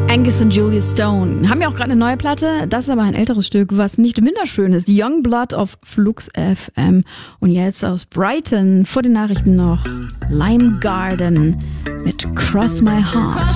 Angus und Julia Stone haben ja auch gerade eine neue Platte. Das ist aber ein älteres Stück, was nicht minder schön ist. Die Young Blood of Flux FM. Und jetzt aus Brighton vor den Nachrichten noch Lime Garden mit Cross My Heart.